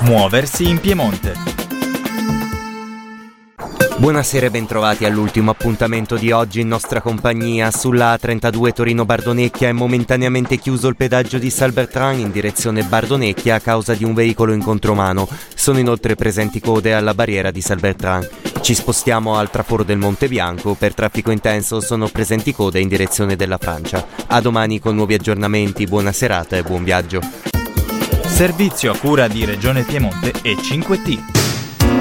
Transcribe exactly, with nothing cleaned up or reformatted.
Muoversi in Piemonte. Buonasera e bentrovati all'ultimo appuntamento di oggi in nostra compagnia. Sulla A trentadue Torino-Bardonecchia è momentaneamente chiuso il pedaggio di Salbertran in direzione Bardonecchia a causa di un veicolo in contromano. Sono inoltre presenti code alla barriera di Salbertran. Ci spostiamo al traforo del Monte Bianco. Per traffico intenso sono presenti code in direzione della Francia. A domani con nuovi aggiornamenti. Buona serata e buon viaggio. Servizio a cura di Regione Piemonte e cinque T.